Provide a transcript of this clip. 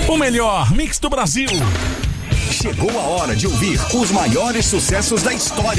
O melhor mix do Brasil. Chegou a hora de ouvir os maiores sucessos da história.